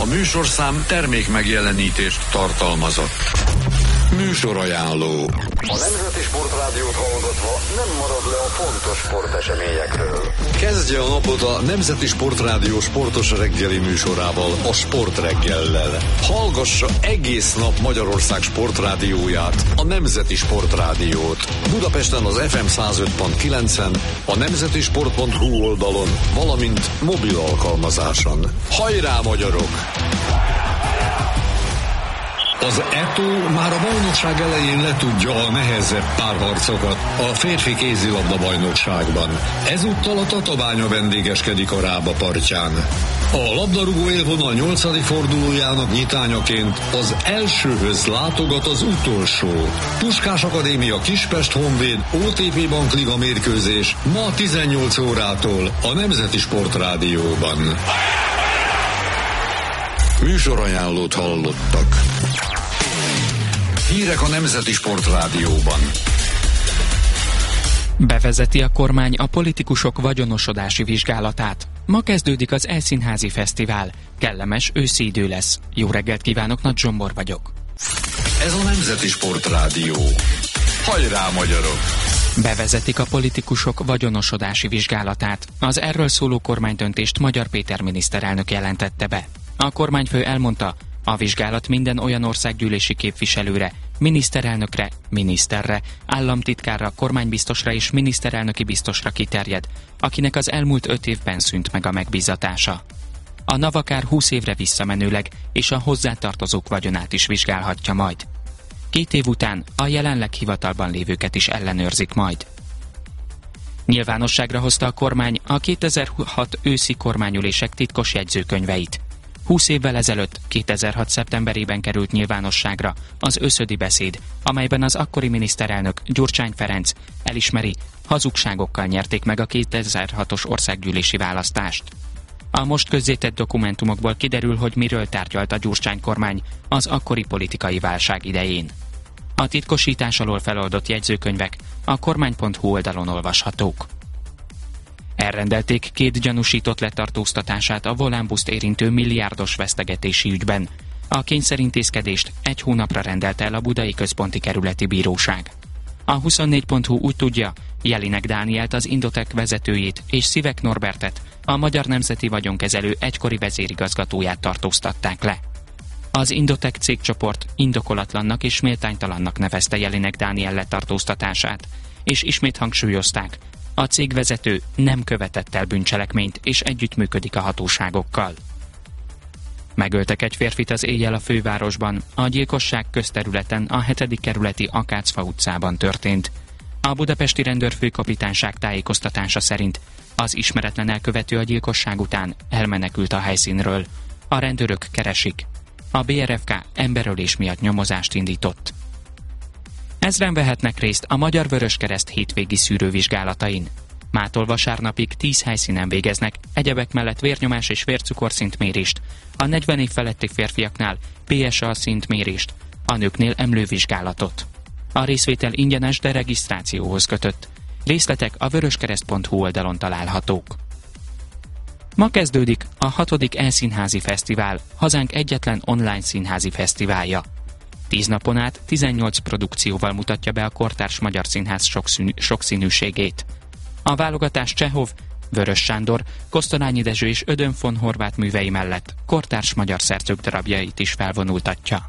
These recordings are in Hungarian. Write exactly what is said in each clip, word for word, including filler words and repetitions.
A műsorszám termék megjelenítést tartalmazott. Műsorajánló. A Nemzeti Sportrádiót hallgatva nem marad le a fontos sporteseményekről. Kezdje a napot a Nemzeti Sportrádió sportos reggeli műsorával, a Sportreggellel. Hallgassa egész nap Magyarország sportrádióját, a Nemzeti Sportrádiót. Budapesten az ef em száz öt pont kilencen, a nemzetisport pont hu oldalon, valamint mobil alkalmazáson. Hajrá, magyarok! Az é té o már a bajnokság elején letudja a nehezebb párharcokat a férfi kézilabda bajnokságban. Ezúttal a Tatabánya vendégeskedik a Rába partján. A labdarúgó élvonal nyolcadik fordulójának nyitányaként az elsőhöz látogat az utolsó. Puskás Akadémia Kispest Honvéd o té pé Bankliga mérkőzés ma tizennyolc órától a Nemzeti Sportrádióban. Műsorajánlót hallottak. Hírek a Nemzeti Sportrádióban. Bevezeti a kormány a politikusok vagyonosodási vizsgálatát. Ma kezdődik az Elszínházi Fesztivál. Kellemes őszi idő lesz. Jó reggelt kívánok, Nagy Zsombor vagyok. Ez a Nemzeti Sportrádió. Hajrá, magyarok! Bevezetik a politikusok vagyonosodási vizsgálatát. Az erről szóló kormánydöntést Magyar Péter miniszterelnök jelentette be. A kormányfő elmondta, a vizsgálat minden olyan országgyűlési képviselőre, miniszterelnökre, miniszterre, államtitkárra, kormánybiztosra és miniszterelnöki biztosra kiterjed, akinek az elmúlt öt évben szűnt meg a megbízatása. A NAV akár húsz évre visszamenőleg és a hozzátartozók vagyonát is vizsgálhatja majd. Két év után a jelenleg hivatalban lévőket is ellenőrzik majd. Nyilvánosságra hozta a kormány a kétezer-hat őszi kormányülések titkos jegyzőkönyveit. húsz évvel ezelőtt, kétezer-hat szeptemberében került nyilvánosságra az őszödi beszéd, amelyben az akkori miniszterelnök Gyurcsány Ferenc elismeri, hazugságokkal nyerték meg a kétezer-hatos országgyűlési választást. A most közzétett dokumentumokból kiderül, hogy miről tárgyalt a Gyurcsány kormány az akkori politikai válság idején. A titkosítás alól feloldott jegyzőkönyvek a kormány pont hu oldalon olvashatók. Elrendelték két gyanúsított letartóztatását a Volánbuszt érintő milliárdos vesztegetési ügyben. A kényszerintézkedést egy hónapra rendelte el a Budai Központi Kerületi Bíróság. A huszonnégy pont hu úgy tudja, Jelinek Dánielt, az Indotek vezetőjét és Szivek Norbertet, a Magyar Nemzeti Vagyonkezelő egykori vezérigazgatóját tartóztatták le. Az Indotek cégcsoport indokolatlannak és méltánytalannak nevezte Jelinek Dániel letartóztatását, és ismét hangsúlyozták, a cégvezető nem követett el bűncselekményt és együttműködik a hatóságokkal. Megöltek egy férfit az éjjel a fővárosban, a gyilkosság közterületen a hetedik kerületi Akácfa utcában történt. A budapesti rendőrfőkapitányság tájékoztatása szerint az ismeretlen elkövető a gyilkosság után elmenekült a helyszínről. A rendőrök keresik. A bé er ef ká emberölés miatt nyomozást indított. Ezren vehetnek részt a Magyar Vöröskereszt hétvégi szűrővizsgálatain. Mától vasárnapig tíz helyszínen végeznek, egyebek mellett vérnyomás és vércukorszintmérést, a negyven év feletti férfiaknál pé es á szintmérést, a nőknél emlővizsgálatot. A részvétel ingyenes, de regisztrációhoz kötött. Részletek a vöröskereszt pont hu oldalon találhatók. Ma kezdődik a hatodik Elszínházi Fesztivál, hazánk egyetlen online színházi fesztiválja. Tíz napon át tizennyolc produkcióval mutatja be a kortárs magyar színház sokszínű, sokszínűségét. A válogatás Csehov, Vörös Sándor, Kosztolányi Dezső és Ödön von Horváth művei mellett kortárs magyar szerzők darabjait is felvonultatja.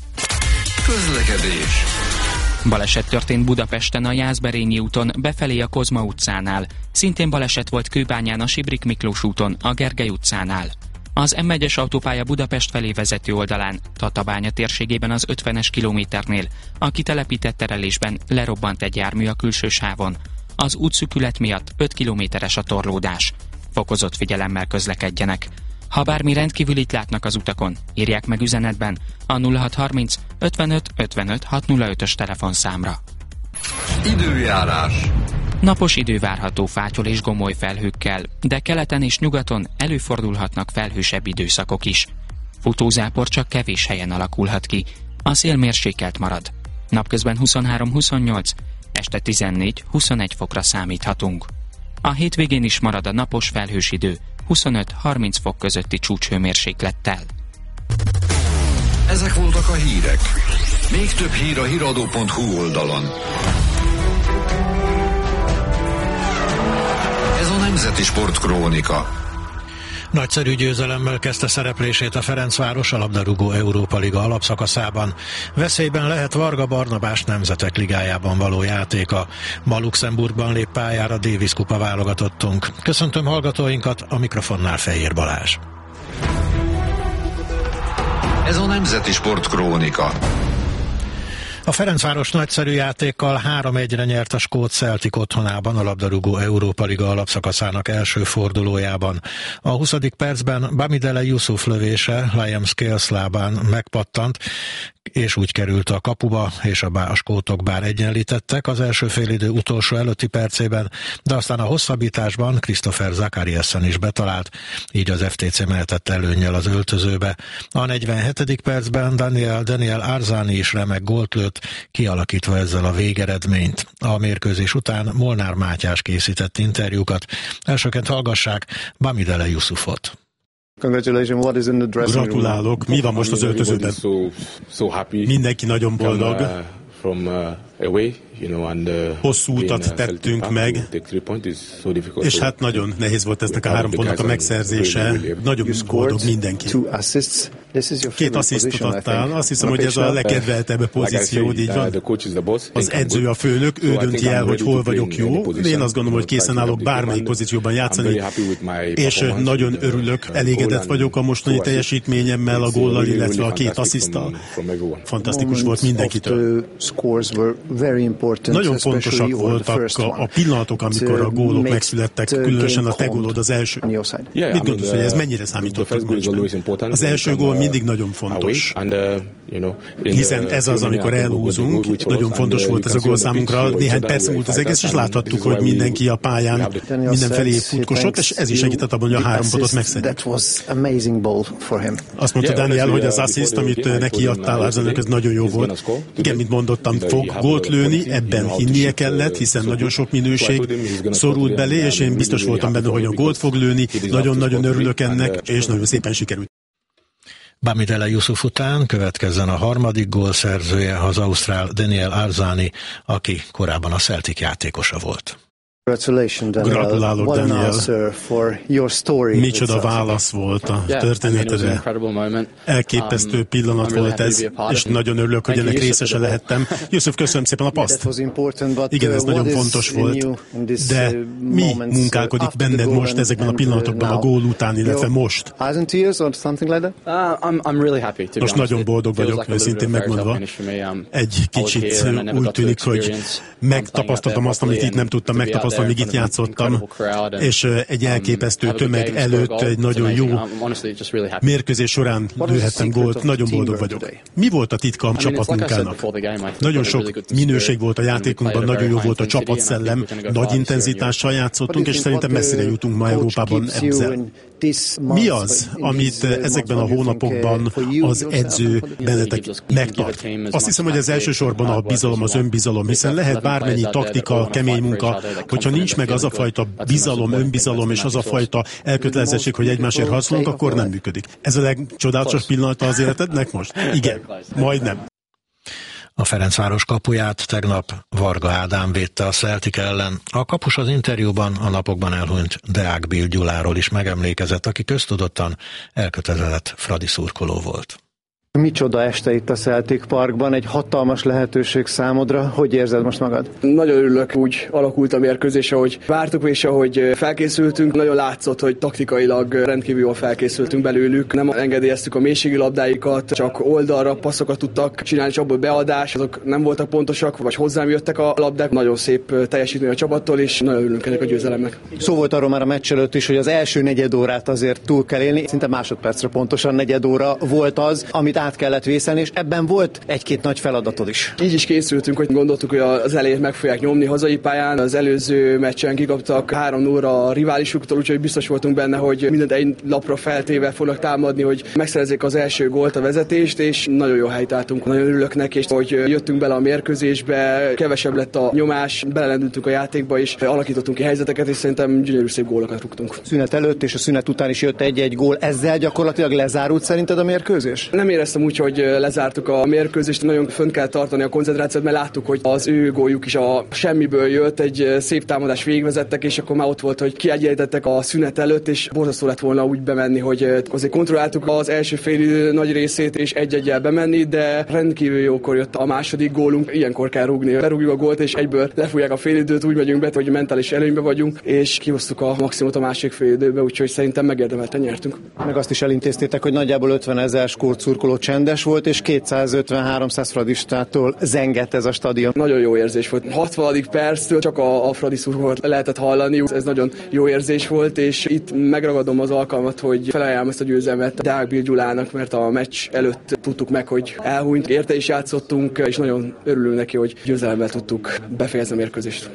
Közlekedés. Baleset történt Budapesten a Jászberényi úton befelé a Kozma utcánál. Szintén baleset volt Kőbányán a Sibrik Miklós úton a Gergely utcánál. Az em egyes autópálya Budapest felé vezető oldalán, Tatabánya térségében az ötvenes kilométernél, a kitelepített terelésben lerobbant egy jármű a külső sávon. Az útszűkület miatt öt kilométeres a torlódás. Fokozott figyelemmel közlekedjenek. Ha bármi rendkívülit látnak az utakon, írják meg üzenetben a nulla hat harminc ötvenöt ötvenöt hatszázötös telefonszámra. Időjárás. Napos idő várható fátyol és gomoly felhőkkel, de keleten és nyugaton előfordulhatnak felhősebb időszakok is. Futózápor csak kevés helyen alakulhat ki, a szél mérsékelt marad. Napközben huszonhárom huszonnyolc, este tizennégy huszonegy fokra számíthatunk. A hétvégén is marad a napos felhős idő, huszonöt harminc fok közötti csúcshőmérséklettel. Ezek voltak a hírek. Még több hír a híradó pont hu oldalon. Ez a Nemzeti Sport Krónika. Nagyszerű győzelemmel kezdte szereplését a Ferencváros a labdarúgó Európa Liga alapszakaszában. Veszélyben lehet Varga Barnabás Nemzetek Ligájában való játéka. Ma Luxemburgban lép pályára Davis kupa válogatottunk. Köszöntöm hallgatóinkat, a mikrofonnál Fejér Balázs. Ez a Nemzeti Sport Krónika. A Ferencváros nagyszerű játékkal három egyre nyert a skót Celtic otthonában a labdarúgó Európa Liga alapszakaszának első fordulójában. A huszadik percben Bamidele Yusuf lövése Liam Scales lábán megpattant, és úgy került a kapuba, és a, bá- a skótok bár egyenlítettek az első félidő utolsó előtti percében, de aztán a hosszabbításban Christopher Zachariasen is betalált, így az ef té cé mehetett előnnyel az öltözőbe. A negyvenhetedik percben Daniel, Daniel Arzani is remek gólt lőtt, kialakítva ezzel a végeredményt. A mérkőzés után Molnár Mátyás készített interjúkat. Elsőként hallgassák Bamidele Yusufot. Gratulálok, mi van most az öltözőben? Mindenki nagyon boldog. Hosszú utat tettünk meg, és hát nagyon nehéz volt eznek a három pontnak a megszerzése. Nagyon boldog mindenki. Két asszisztot adtál, azt hiszem, hogy ez a legkedveltebb pozíciód, így van. Az edző a főnök, ő dönti el, hogy hol vagyok jó. Én azt gondolom, hogy készen állok bármelyik pozícióban játszani, és nagyon örülök, elégedett vagyok a mostani teljesítményemmel, a góllal, illetve a két assziszttal. Fantasztikus volt mindenkitől. Nagyon fontosak voltak a, a pillanatok, amikor a gólok megszülettek, különösen a te gólod az első. Mit gondolsz, hogy ez mennyire számított a meccsben? Az első gól mindig nagyon fontos, hiszen ez az, amikor elhúzunk. Nagyon fontos volt ez a gól számunkra. Néhány perc múlt az egész, és láthattuk, hogy mindenki a pályán mindenfelé futkosott, és ez is segített abban, hogy a három pontot megszedjük. Azt mondta Daniel, hogy az assziszt, amit neki adtál, az ez nagyon jó volt. Igen, mint mondottam, fog gólt lőni, ebben hinnie kellett, hiszen nagyon sok minőség szorult belé, és én biztos voltam benne, hogy a gólt fog lőni. Nagyon-nagyon örülök ennek, és nagyon szépen sikerült. Bamidele Yusuf után következzen a harmadik gólszerzője, az ausztrál Daniel Arzani, aki korábban a Celtic játékosa volt. Gratulálok, Daniel. Micsoda válasz volt a történetedre. Elképesztő pillanat volt ez, és nagyon örülök, hogy ennek részese lehettem. Yusuf, köszönöm szépen a paszt. Igen, ez nagyon fontos volt, de mi munkálkodik benned most ezekben a pillanatokban, a gól után, illetve most? Most nagyon boldog vagyok, őszintén megmondva. Egy kicsit úgy tűnik, hogy megtapasztaltam azt, amit itt nem tudtam megtapasztalni, amíg itt játszottam, és egy elképesztő tömeg előtt egy nagyon jó mérkőzés során lőhettem gólt, nagyon boldog vagyok. Mi volt a titka a csapatmunkának? Nagyon sok minőség volt a játékunkban, nagyon jó volt a csapatszellem, nagy intenzitással játszottunk, és szerintem messzire jutunk ma Európában ezzel. Mi az, amit ezekben a hónapokban az edző bennetek megtart? Azt hiszem, hogy ez elsősorban a bizalom, az önbizalom, hiszen lehet bármennyi taktika, kemény munka, hogyha nincs meg az a fajta bizalom, önbizalom és az a fajta elkötelezettség, hogy egymásért harcolunk, akkor nem működik. Ez a legcsodálatos pillanata az életednek most? Igen, majdnem. A Ferencváros kapuját tegnap Varga Ádám védte a Celtic ellen. A kapus az interjúban a napokban elhunyt Deák Bill Gyuláról is megemlékezett, aki köztudottan elkötelezett fradi szurkoló volt. Micsoda este itt a Celtic Parkban, egy hatalmas lehetőség számodra. Hogy érzed most magad? Nagyon örülök, úgy alakult a mérkőzés, ahogy vártuk, és ahogy felkészültünk. Nagyon látszott, hogy taktikailag rendkívül jól felkészültünk belőlük. Nem engedélyeztük a mélységi labdáikat, csak oldalra passzokat tudtak csinálni, és abból beadás, azok nem voltak pontosak, vagy hozzám jöttek a labdák. Nagyon szép teljesítmény a csapattól, és nagyon örülünk ennek a győzelemnek. Szó volt arról már a meccs előtt is, hogy az első negyed órát azért túl kell élni. Szinte másodpercre pontosan negyed óra volt az, amit át kellett vészelni, és ebben volt egy-két nagy feladatod is. Így is készültünk, hogy gondoltuk, hogy az elejét meg fogják nyomni hazai pályán. Az előző meccsen kikaptak három óra a riválisuktól, úgyhogy biztos voltunk benne, hogy mindent egy lapra feltéve fognak támadni, hogy megszerezzék az első gólt, a vezetést, és nagyon jó helyt álltunk. Nagyon örülök neki, és hogy jöttünk bele a mérkőzésbe, kevesebb lett a nyomás, belelendültünk a játékba, és alakítottunk ki helyzeteket, és szerintem gyönyörű szép gólokat rúgtunk. Szünet előtt és a szünet után is jött egy-egy gól. Ezzel gyakorlatilag lezárult szerinted a mérkőzés? Nem éreztem úgy, hogy lezártuk a mérkőzést, nagyon fönn kell tartani a koncentrációt, mert láttuk, hogy az ő góljuk is a semmiből jött, egy szép támadás végigvezettek, és akkor már ott volt, hogy kiegyenlítettek a szünet előtt, és borzasztó lett volna úgy bemenni, hogy azért kontrolláltuk az első fél nagy részét, és egy-egyel bemenni, de rendkívül jókor jött a második gólunk. Ilyenkor kell rúgni. Berúgjuk a gólt, és egyből lefújják a félidőt, úgy megyünk be, hogy mentális előnybe vagyunk, és kihoztuk a maximumot a másik félidőbe, úgyhogy szerintem megérdemelten nyertünk. Meg azt is elintéztétek, hogy nagyjából ötvenezer skót csendes volt, és kétszázötven-háromszáz fradistától zengett ez a stadion. Nagyon jó érzés volt. hatvanadik perctől csak a, a fradi szurkolót lehetett hallani. Ez nagyon jó érzés volt, és itt megragadom az alkalmat, hogy felajánlom ezt a győzelmet Deák Bill Gyulának, mert a meccs előtt tudtuk meg, hogy elhunyt. Érte is játszottunk, és nagyon örülünk neki, hogy győzelemmel tudtuk befejezni a mérkőzést.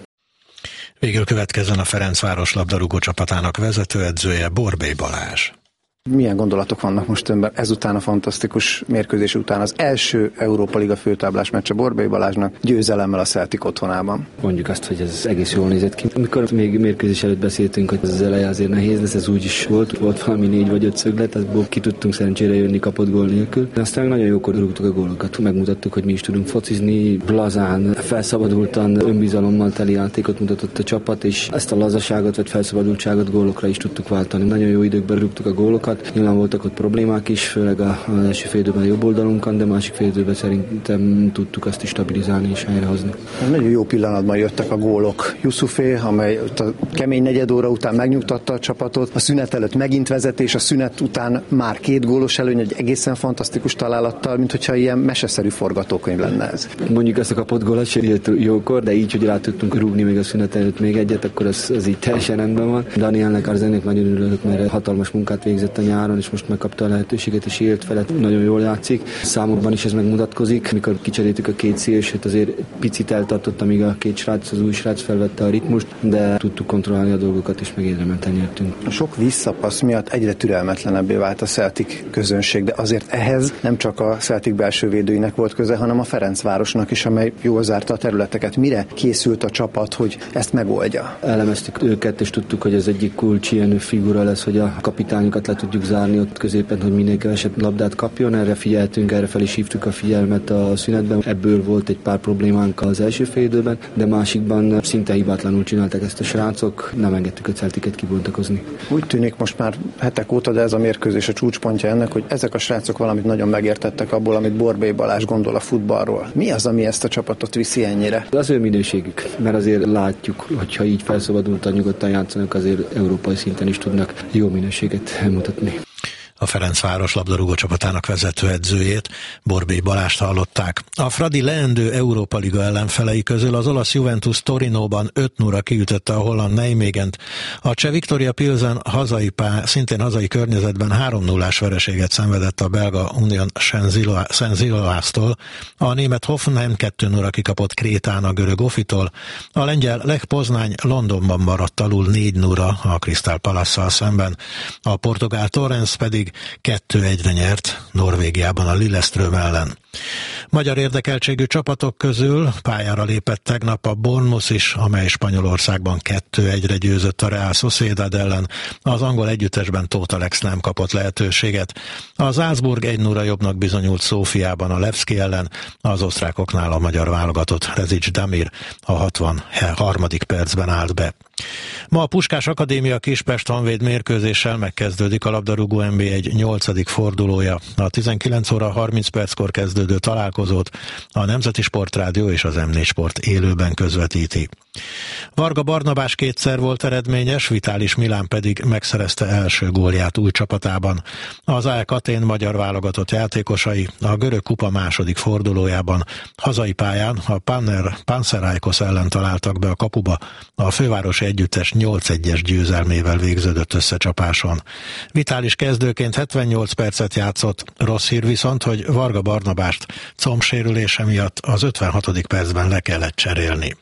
Végül következzen a Ferencváros labdarúgó csapatának vezetőedzője, Borbély Balázs. Milyen gondolatok vannak most önben ezután a fantasztikus mérkőzés után? Az első Európa Liga főtáblás meccse Borbély Balázsnak győzelemmel a Celtic otthonában. Mondjuk azt, hogy ez egész jól nézett ki. Amikor még mérkőzés előtt beszéltünk, hogy ez az eleje azért nehéz lesz, ez úgy is volt. Volt valami négy vagy öt szöglet, azból ki tudtunk szerencsére jönni kapott gól nélkül. De aztán nagyon jókor rúgtuk a gólokat. Megmutattuk, hogy mi is tudunk focizni, lazán, felszabadultan, önbizalommal teli játékot mutatott a csapat, és ezt a lazaságot vagy felszabadultságot gólokra is tudtuk váltani. Nagyon jó időkben rúgtuk a gólokat. Nyilván voltak ott problémák is, főleg az első fél időben a jobb oldalunkon, de másik fél időben szerintem tudtuk azt is stabilizálni és helyrehozni. Nagyon jó pillanatban jöttek a gólok. Yusufé, amely a kemény negyed óra után megnyugtatta a csapatot, a szünet előtt megint vezetés, a szünet után már két gólos előny, egy egészen fantasztikus találattal, mint hogyha ilyen meseszerű forgatókönyv lenne ez. Mondjuk ezt a kapott gólat sem jött jókor, de így, hogy rá tudtunk rúgni még a szünet előtt még egyet, akkor az, az így teljesen rendben van. Danielnek, Arzenének nagyon örülök, mert hatalmas munkát végzett nyáron, és most megkapta a lehetőséget, és élt felett nagyon jól játszik. Számokban is ez megmutatkozik. Mikor kicseréltük a két szélsőt, azért picit eltartott, amíg a két srác, az új srác felvette a ritmust, de tudtuk kontrollálni a dolgokat, és megérdemelten nyertünk. A sok visszapassz miatt egyre türelmetlenebbé vált a Celtic közönség, de azért ehhez nem csak a Celtic belső védőinek volt köze, hanem a Ferencvárosnak is, amely jól zárta a területeket. Mire készült a csapat, hogy ezt megoldja? Elemeztük őket, és tudtuk, hogy ez egyik kulcs ilyen figura lesz, hogy a kapitányokat le tudjuk zárni ott középen, hogy minél kevesebb labdát kapjon. Erre figyeltünk, erre fel is hívtuk a figyelmet a szünetben. Ebből volt egy pár problémánk az első fél időben, de másikban szinte hibátlanul csináltak ezt a srácok, nem engedtük a Celticet kibontakozni. Úgy tűnik most már hetek óta, de ez a mérkőzés a csúcspontja ennek, hogy ezek a srácok valamit nagyon megértettek abból, amit Borbély Balázs gondol a futballról. Mi az, ami ezt a csapatot viszi ennyire? Az ő minőségük, mert azért látjuk, hogyha így felszabadultan nyugodtan játszanak, azért európai szinten is tudnak jó minőséget mutatni. A Ferencváros labdarúgó csapatának vezetőedzőjét, Borbély Balást hallották. A Fradi leendő Európa Liga ellenfelei közül az olasz Juventus Torinóban öt nulla kiütötte a holland Nijmegent. A cseh Viktoria Pilsen hazai pá, szintén hazai környezetben három nullás vereséget szenvedett a belga Union Saint-Gilloise-tól. A német Hoffenheim kettő nulla kikapott Krétán a görög Ofitól. A lengyel Lech Poznány Londonban maradt alul négy nulla a Crystal Palace-szal szemben. A portugál Torrens pedig kettő egyre nyert Norvégiában a Lillestrøm ellen. Magyar érdekeltségű csapatok közül pályára lépett tegnap a Bournemouth is, amely Spanyolországban kettő egyre győzött a Real Sociedad ellen. Az angol együttesben Tóth Alex nem kapott lehetőséget. A Salzburg egy nulla jobbnak bizonyult Szófiában a Levski ellen, az osztrákoknál a magyar válogatott Rezic Damir a hatvanharmadik percben állt be. Ma a Puskás Akadémia Kispest Honvéd mérkőzéssel megkezdődik a labdarúgó en bé egy nyolcadik fordulója. A tizenkilenc óra harminc perckor kezdődő találkozót a Nemzeti Sportrádió és az em négy Sport élőben közvetíti. Varga Barnabás kétszer volt eredményes, Vitális Milán pedig megszerezte első gólját új csapatában. Az á e ká Atén magyar válogatott játékosai a görög kupa második fordulójában hazai pályán a Panner Panserraikos ellen találtak be a kapuba, a fővárosi együttes nyolc egyes győzelmével végződött összecsapáson. Vitális kezdőként hetvennyolc percet játszott, rossz hír viszont, hogy Varga Barnabást combsérülése miatt az ötvenhatodik percben le kellett cserélni.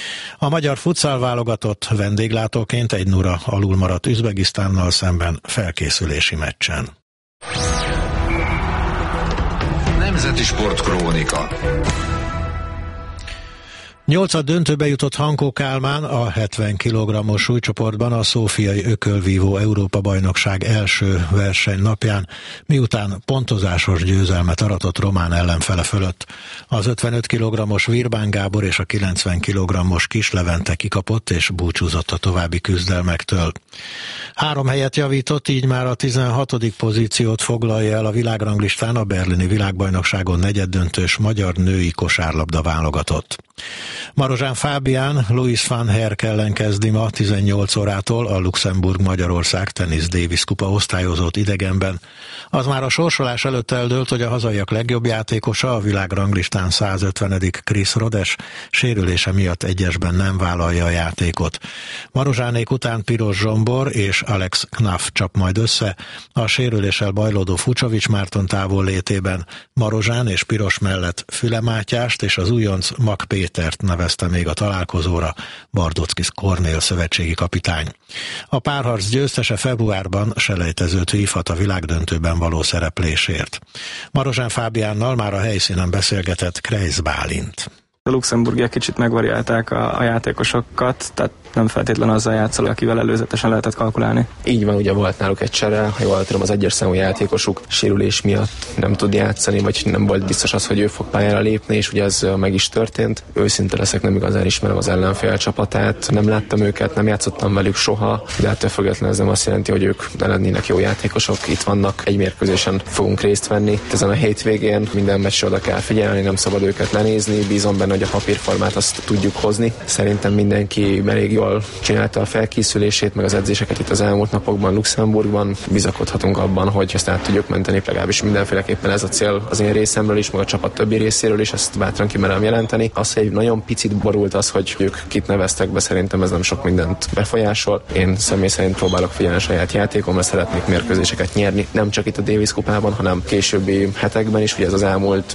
A magyar futsal válogatott vendéglátóként egy nulla alul maradt Üzbegisztánnal szemben felkészülési meccsen. Nemzeti Sportkrónika. Nyolcad döntőbe jutott Hankó Kálmán a hetven kilogrammos súlycsoportban a szófiai ökölvívó Európa-bajnokság első verseny napján, miután pontozásos győzelmet aratott román ellenfele fölött. Az ötvenöt kilogrammos Virbán Gábor és a kilencven kilogrammos Kis Levente kikapott és búcsúzott a további küzdelmektől. Három helyet javított, így már a tizenhatodik pozíciót foglalja el a világranglistán a berlini világbajnokságon negyeddöntős magyar női kosárlabda válogatott. Marozsán Fábián Louis van Herk ellen kezdi ma tizennyolc órától a Luxemburg-Magyarország Tennis Davis kupa osztályozott idegenben. Az már a sorsolás előtt eldőlt, hogy a hazaiak legjobb játékosa, a világranglistán százötvenedik Chris Rodes sérülése miatt egyesben nem vállalja a játékot. Marozsánék után Piros Zsombor és Alex Knaf csap majd össze, a sérüléssel bajlódó Fucsovics Márton távollétében. Marozsán és Piros mellett Füle Mátyást és az újonc Mak Pétert nevezte még a találkozóra Bardockis Kornél szövetségi kapitány. A párharc győztese februárban selejtezőt hívhat a világdöntőben való szereplésért. Marozsán Fábiánnal már a helyszínen beszélgetett Kreis Bálint. A luxemburgiek kicsit megvariálták a, a játékosokat, tehát nem feltétlenül azzal játszol, akivel előzetesen lehetett kalkulálni. Így van, ugye volt náluk egy csere, ha jól tudom, az egyes számú játékosuk sérülés miatt nem tud játszani, vagy nem volt biztos az, hogy ő fog pályára lépni, és ugye ez meg is történt. Őszinte leszek, nem igazán ismerem az ellenfél csapatát, nem láttam őket, nem játszottam velük soha, de ettől függetlenül ez nem azt jelenti, hogy ők ne lennének jó játékosok. Itt vannak, egy mérkőzésen fogunk részt venni. Ezen a hétvégén minden meccsre oda kell figyelni, nem szabad őket lenézni, bízom benne, hogy a papírformát azt tudjuk hozni. Szerintem mindenki elég jól csinálta a felkészülését, meg az edzéseket itt az elmúlt napokban Luxemburgban. Bizakodhatunk abban, hogy ezt át tudjuk menteni, legalábbis mindenféleképpen ez a cél az én részemről is, meg a csapat többi részéről is, ezt bátran kimerem jelenteni. Az, hogy nagyon picit borult az, hogy ők kit neveztek be, szerintem ez nem sok mindent befolyásol. Én személy szerint próbálok figyelni a saját játékomra, szeretnék mérkőzéseket nyerni, nem csak itt a Davis kupában, hanem későbbi hetekben is, ugye ez az elmúlt